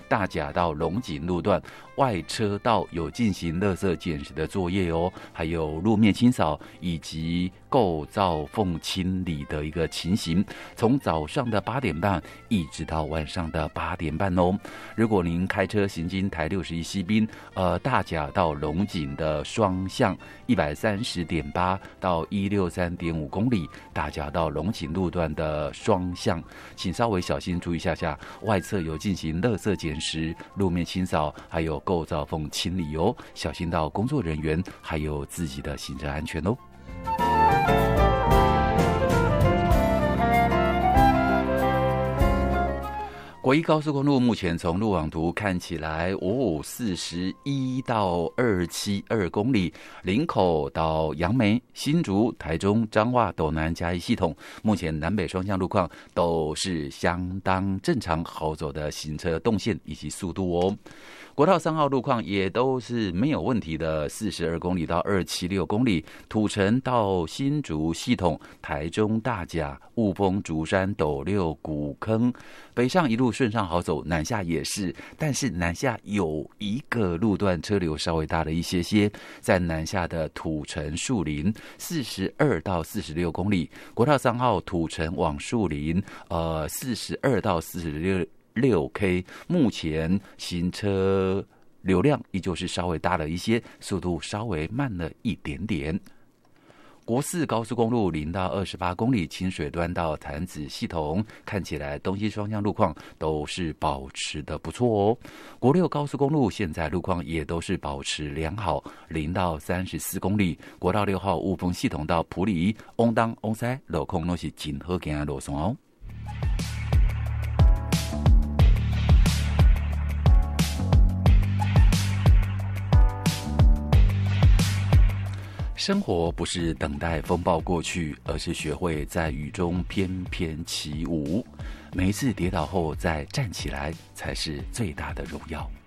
大甲到龙井路段外车道有进行垃圾捡拾的作业哦，还有路面清扫以及构造缝清理的一个情形，从早上的8点半一直到晚上的8点半哦。如果您开车行经台61西滨大甲到龙井的双向130.8到163.5公里，大甲到龙井路段的双向，请稍微小心注意一下，外侧有进行垃圾捡拾、路面清扫，还有构造缝清理哦，小心到工作人员还有自己的行车安全哦。国一高速公路目前从路网图看起来，41到272公里，林口到杨梅、新竹、台中、彰化、斗南、嘉义系统，目前南北双向路况都是相当正常好走的行车动线以及速度哦。国道3号路况也都是没有问题的，42公里到276公里，土城到新竹系统，台中大甲、雾峰、竹山、斗六、古坑，北上一路顺畅好走，南下也是，但是南下有一个路段车流稍微大了一些，在南下的土城树林42到46公里，国道3号土城往树林42到46K， 目前行车流量依旧是稍微大了一些，速度稍微慢了一点点。国4高速公路0到28公里，清水端到潭子系统，看起来东西双向路况都是保持的不错哦。国6高速公路现在路况也都是保持良好，0到34公里，国道6号雾峰系统到埔里、翁当、翁塞路况都是真好行的路线哦。生活不是等待风暴过去，而是学会在雨中翩翩起舞。每一次跌倒后再站起来，才是最大的荣耀。